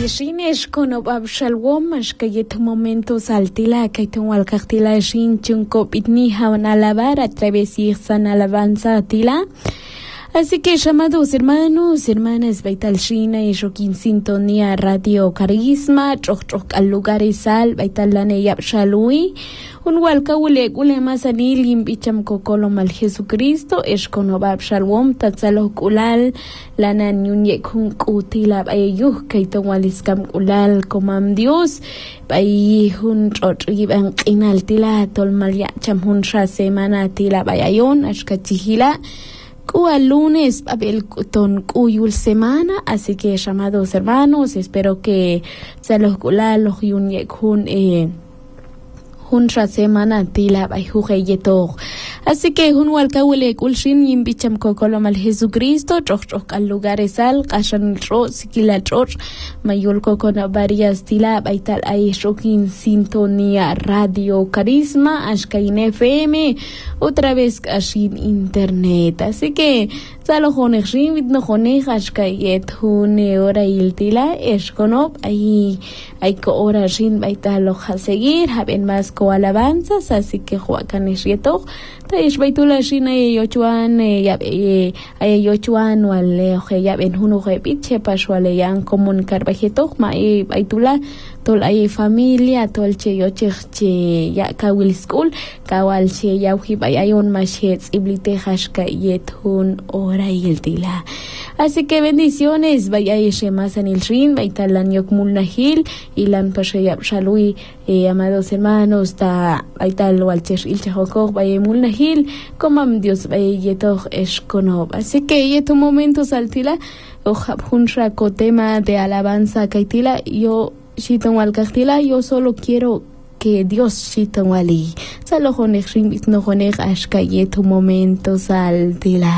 Ishines kono babshalwom ashkayet momentos altila kaitun walkaktila shin chunko pitni hawan alabar a través de san alabanza tila. Así que llamados hermanos, hermanas, Baital Shina y Joaquín Sintonía Radio Carisma, Chok al lugares al Baital Lane Yapshalui, un walkawule más anil imbicham kokolo mal Jesucristo, es kono babshalwom, tatzalo kulal, lana nyunye kun kutila bayuh, kaito waliskam kulal, komam Dios, bayihun chotriban kinal tila, tol malya chamhun semana tila bayayon, ashkachihila. Lunes, papel ton cuyul semana, así que llamados hermanos, espero que se los los junra semana tila yeto. Así que hun walkawele kulshin yimbicham kokolo mal Jesucristo, chok al lugares al kashan ro sikila chok mayul kokona varias tila baital ay Joaquín Sintonía Radio Carisma, ashkain FM, otra vez kashin internet. Así que salo jonekshin vit no jonej ashkayet hune ora iltila eskonop ay ko ora shin baital lo seguir haben más ko alabanzas, así que juakan esieto taish baitula shina yochuan yochuan wale ya ben hunu repitche paswale yan comunicar bajeto ma baitula tol ay familia tol che yoche ya kawil school kawal che yauhi bayayon mashet iblite hashka yethun ora yiltila. Así que bendiciones, vaya más en el rin, baitalan yokmulnahil, ilan pashayab shalui, amados hermanos, ta baital walcher ilchahokok, vaya mulnahil, comam Dios vaya yetoch esconob. Así que yeto momento saltila, ojab hunra tema de alabanza kaitila, yo shiton walkachtila, yo solo quiero que Dios shiton wali. Salo honech rin no honech ashka yeto momento saltila.